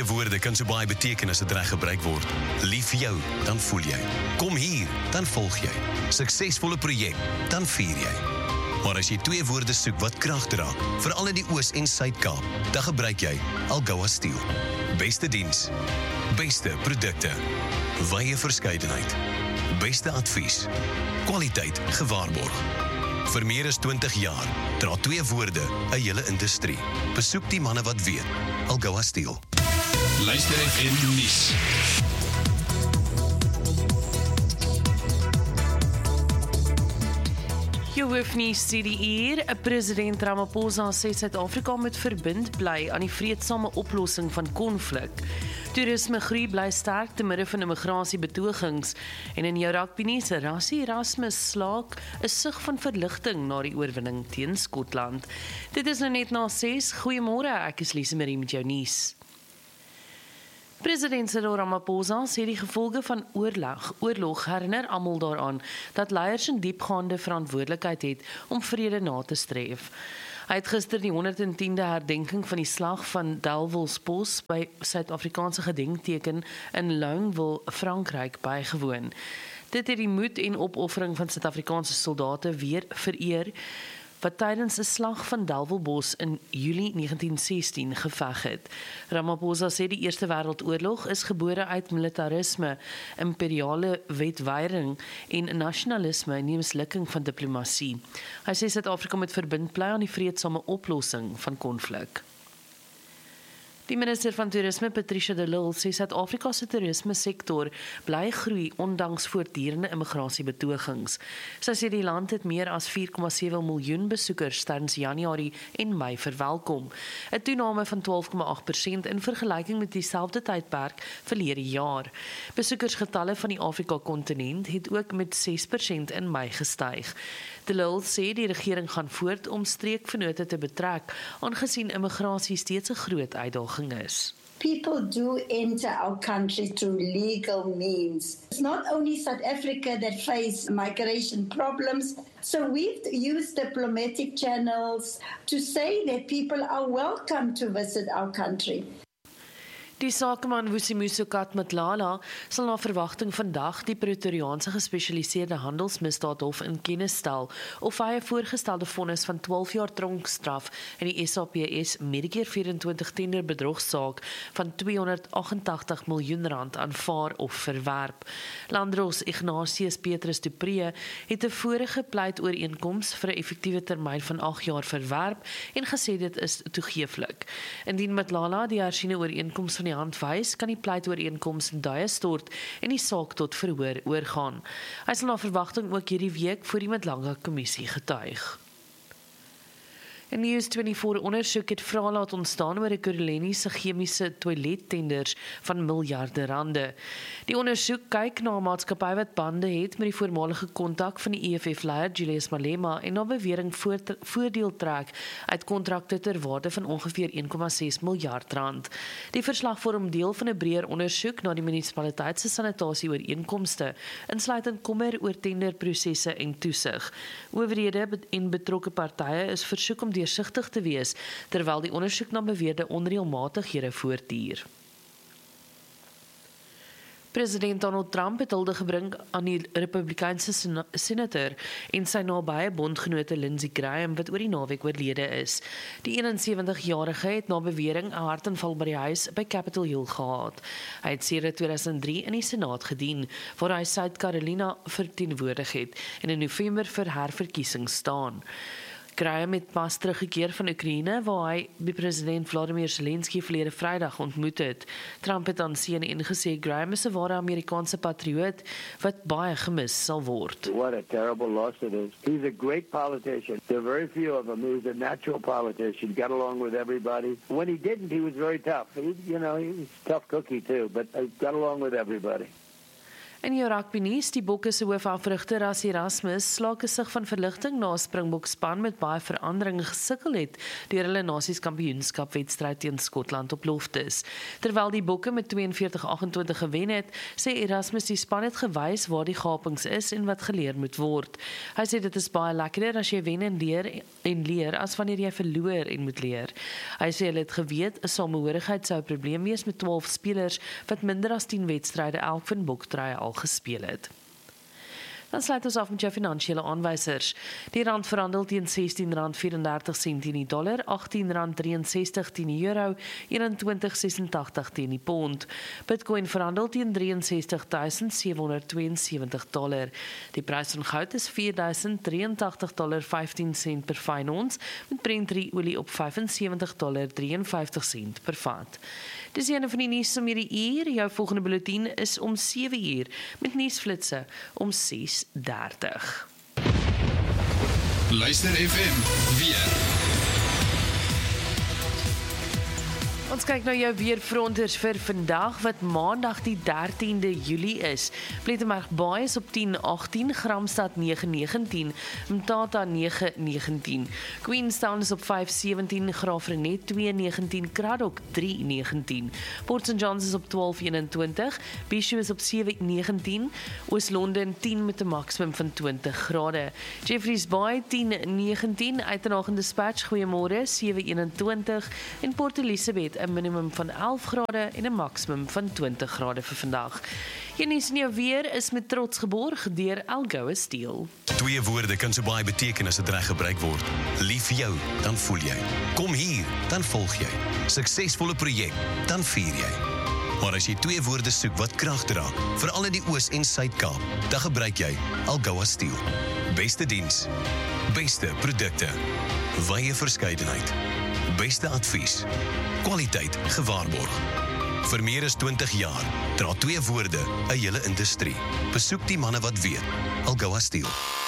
Twee woorde kan so baie beteken as dit reg gebruik word. Lief vir jou, dan voel jy. Kom hier, dan volg jy. Suksesvolle projek, dan vier jy. Maar as jy twee woorde soek wat krag dra, veral in die Oos- en Suid-Kaap, dan gebruik jy Algoa Steel. Beste diens, beste produkte, wye verskeidenheid, beste advies, kwaliteit gewaarborg. Vir meer as 20 jaar dra twee woorde 'n hele industrie. Besoek die manne wat weet. Algoa Steel. Luister FM nuus. Jou hoofnuus sê die uur, president Ramaphosa sê Suid-Afrika moet verbind bly aan die vreedsame oplossing van konflik. Toerisme groei bly sterk te midde van immigrasiebetogings en in jou rugbynuus, Rassie Erasmus slaak 'n sug van verligting na die oorwinning teen Skotland. Dit is nou net na 6. Goeiemôre, ek is Lise Marie met jou nuus. President Cyril Ramaphosa sê die gevolge van oorlog herinner almal daaraan dat leiers 'n diepgaande verantwoordelikheid het om vrede na te streef. Hy het gister die 110de herdenking van die slag van Delvelsbos by Suid-Afrikaanse gedenkteken in Longueville, Frankryk bygewoon. Dit het die moed en opoffering van Suid-Afrikaanse soldate weer vereer wat tydens 'n slag van Delvelsbos in Julie 1916 geveg het. Ramaphosa sê die Eerste Wêreldoorlog is gebore uit militarisme, imperiale wetweiering en nasionalisme en die mislukking van diplomatie. Hy sê Suid-Afrika moet verbind bly aan die vreedsame oplossing van konflik. Die minister van Toerisme, Patricia de Lille, sê Suid-Afrika se toerisme sektor bly groei ondanks voortdurende immigrasiebetogings. Sy sê die land het meer as 4,7 miljoen besoekers tydens Januarie en Mei verwelkom, 'n toename van 12,8% in vergelyking met dieselfde tydperk verlede jaar. Besoekersgetalle van die Afrika-kontinent het ook met 6% in Mei gestyg. De Lille sê die regering gaan voort om streekvennote te betrek, aangesien immigrasie steeds 'n groot uitdaging is. People do enter our country through legal means. It's not only South Africa that face migration problems. So we've used diplomatic channels to say that people are welcome to visit our country. Die sakeman Vusimuso Katmatlala sal na verwagting vandag die Pretoriaanse gespesialiseerde handelsmisdaadhof in kennis stel of hy 'n voorgestelde vonnis van 12 jaar tronkstraf in die SAPS Medicare 24 tenderbedrogsaak van R288 miljoen aanvaar of verwerp. Landros Ignatius Petrus du Preez het 'n vorige pleitooreenkoms vir 'n effektiewe termyn van 8 jaar verwerp en gesê dit is toegeeflik. Indien Matlala die hersiene ooreenkoms van die hand wys, kan die pleitooreenkoms in duie stort en die saak tot verhoor oorgaan. Hy sal na verwagting ook hierdie week voor die Mdlanga kommissie getuig. In News24 ondersoek het vrae laat ontstaan oor Ekurhuleni se chemiese toilettenders van miljarde rande. Die ondersoek kyk na 'n maatskappy wat bande het met die voormalige kontak van die EFF-leier Julius Malema en na bewering voordeel trek uit kontrakte ter waarde van ongeveer 1,6 miljard rand. Die verslag vorm deel van 'n breër ondersoek na die munisipaliteit se sanitasieooreenkomste, insluitend kommer oor tenderprosesse en toesig. Owerhede en betrokke partye is versoek om deursigtig te wees, terwyl die ondersoek na beweerde onreëlmatighede voortduur. President Donald Trump het hulde gebring aan die Republikeinse senator en sy nabye bondgenote Lindsey Graham wat oor die naweek oorlede is. Die 71-jarige het na bewering 'n hartaanval by die huis by Capitol Hill gehad. Hy het sedert 2003 in die Senaat gedien, waar hy Suid-Carolina verteenwoordig het en in November vir herverkiesing staan. Graham het pas teruggekeer van Oekraïne, waar hy die president Vladimir Zelensky verlede Vrydag ontmoet het. Trump het aan CNN gesê Graham is 'n ware Amerikaanse patrioot wat baie gemis sal word. What a terrible loss it is. He's a great politician. There are very few of them. He was a natural politician, got along with everybody. When he didn't, he was very tough. He was a tough cookie too, but got along with everybody. In jou rugby nuus, die Bokke se hoofafrigter Rassie Erasmus slaak 'n sig van verligting na 'n Springbokspan met baie verandering gesukkel het deur hulle Nasies-kampioenskapwedstryd teen Skotland op Loftus. Terwyl die Bokke met 42-28 gewen het, sê Erasmus die span het gewys waar die gapings is en wat geleer moet word. Hy sê dit is baie lekkerder as jy wen en leer as wanneer jy verloor en moet leer. Hy sê hulle het geweet 'n samehorigheid sou 'n probleem wees met 12 spelers wat minder as 10 wedstryde elk van boktry al gespeel het. Dan sluit ons af met jou finansiële aanwysers. Die rand verhandel teen R16.34 teen die dollar, R18.63 teen die euro, $21.86 teen die pond. Bitcoin verhandel teen $63.772. Die prys van goud is $4.083.15 per fyn ons, met Brent olie op $75.53 per vat. Dis een van die nuus om hierdie uur. Jou volgende bulletin is om 7 uur met nuusflitse om 6:30. Luister FM weer. Ons kyk nou jou weerfronters vir vandag wat maandag die 13de Julie is. Plettenberg-Baai is op 10:18, Gramstad 9:19, Mthatha 9:19, Queenstown is op 5:17, Graafrenet 2:19, Kraddock 3:19, Port St Johns is op 12:21, Bishop is op 7:19, Oos-London 10 met 'n maksimum van 20 grade. Jeffreys Bay 10:19, Uitenhage Dispatch goeiemôre 7:21 en Port Elizabeth 'n minimum van 11 grade en 'n maksimum van 20 grade vir vandag. Hier nuus in jou weer is met trots geborg deur Algoa Steel. 2 woorde kan so baie beteken as dit reg gebruik word. Lief vir jou, dan voel jy. Kom hier, dan volg jy. Suksesvolle projek, dan vier jy. Maar as jy 2 woorde soek wat krag dra, veral in die Oos- en Suid-Kaap, dan gebruik jy Algoa Steel. Beste diens, beste produkte, wye verskeidenheid, beste advies, kwaliteit gewaarborg. Vir meer as 20 jaar dra 2 woorde 'n hele industrie. Besoek die manne wat weet. Algoa Steel.